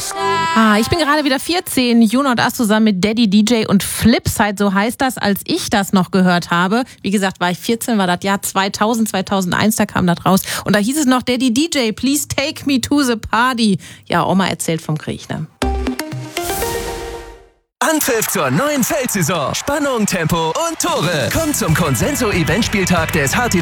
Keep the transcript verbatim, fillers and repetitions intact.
Ah, ich bin gerade wieder vierzehn. Juno und As zusammen mit Daddy D J und Flipside, so heißt das, als ich das noch gehört habe. Wie gesagt, war ich vierzehn, war das Jahr zweitausend, zweitausendeins, da kam das raus. Und da hieß es noch, Daddy D J, please take me to the party. Ja, Oma erzählt vom Krieg, ne? Anpfiff zur neuen Feldsaison. Spannung, Tempo und Tore. Kommt zum Consenso-Eventspieltag des H T